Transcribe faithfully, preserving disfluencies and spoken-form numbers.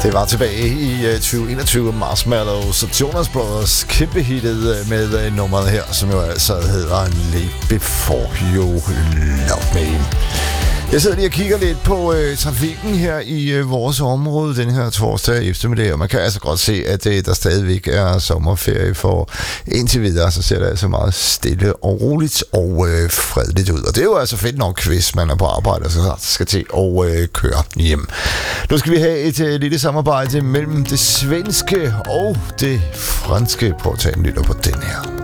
Det var tilbage i uh, tyve enogtyve, Marshmallows og Jonas Brothers kæmpe hittet uh, med uh, nummeret her, som jo altså hedder Late Before You Love Me. Jeg sidder lige og kigger lidt på øh, trafikken her i øh, vores område den her torsdag eftermiddag, og man kan altså godt se, at øh, der stadigvæk er sommerferie, for indtil videre, så ser det altså meget stille og roligt og øh, fredeligt ud. Og det er jo altså fedt nok, hvis man er på arbejde og så skal til at øh, køre hjem. Nu skal vi have et øh, lille samarbejde mellem det svenske og det franske. Prøv at tage en lytter på den her.